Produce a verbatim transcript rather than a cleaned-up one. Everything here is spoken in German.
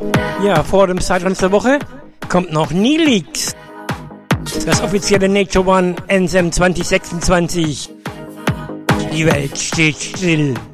Ja, vor dem Psytrance der Woche kommt noch Nilix. Das offizielle Nature One Anthem zwanzig sechsundzwanzig. Die Welt steht still.